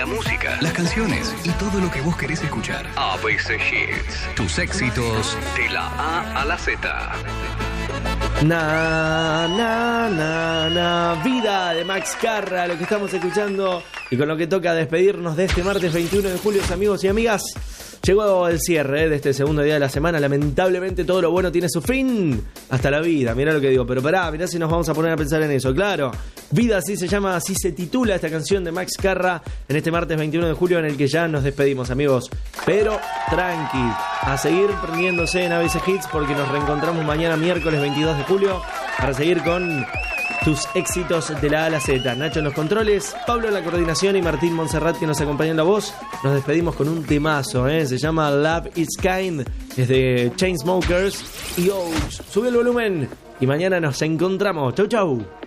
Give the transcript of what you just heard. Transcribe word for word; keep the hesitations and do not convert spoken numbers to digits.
música, las canciones y todo lo que vos querés escuchar. A B C Hits. Tus éxitos de la A a la Z. Na, na, na, na, vida de Max Carra, lo que estamos escuchando. Y con lo que toca despedirnos de este martes veintiuno de julio, amigos y amigas. Llegó el cierre eh, de este segundo día de la semana. Lamentablemente todo lo bueno tiene su fin. Hasta la vida, mirá lo que digo. Pero pará, mirá si nos vamos a poner a pensar en eso. Claro, Vida, así se llama, así se titula esta canción de Max Carra en este martes veintiuno de julio, en el que ya nos despedimos, amigos. Pero tranqui, a seguir prendiéndose en A B C Hits, porque nos reencontramos mañana miércoles veintidós de julio para seguir con tus éxitos de la A a la Z. Nacho en los controles, Pablo en la coordinación y Martín Montserrat que nos acompaña en la voz. Nos despedimos con un temazo, ¿eh? Se llama Love Is Kind, es de Chainsmokers y Oaks. Sube el volumen y mañana nos encontramos. Chau, chau.